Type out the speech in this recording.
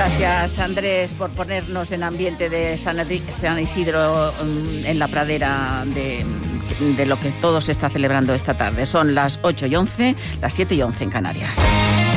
Gracias, Andrés, por ponernos en ambiente de San Isidro en la pradera de lo que todo se está celebrando esta tarde. Son las 8:11, las 7:11 en Canarias.